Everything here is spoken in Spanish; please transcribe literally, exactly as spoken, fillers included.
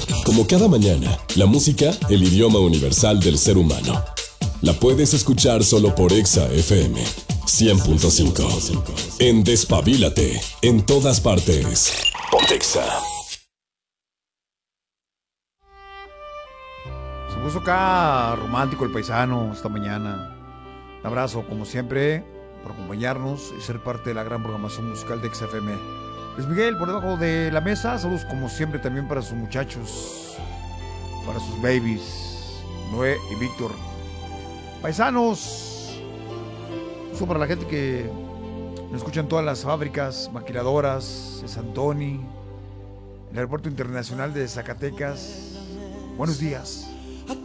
Como cada mañana, la música, el idioma universal del ser humano. La puedes escuchar solo por Exa F M cien punto cinco. En Despabilate, en todas partes. Pontexa. Se puso acá romántico el paisano esta mañana. Un abrazo, como siempre, por acompañarnos y ser parte de la gran programación musical de Exa F M. Luis Miguel, por debajo de la mesa. Saludos, como siempre, también para sus muchachos, para sus babies, Noé y Víctor. Paisanos, eso para la gente que nos escuchan todas las fábricas maquiladoras de Santoni, el Aeropuerto Internacional de Zacatecas. Buenos días.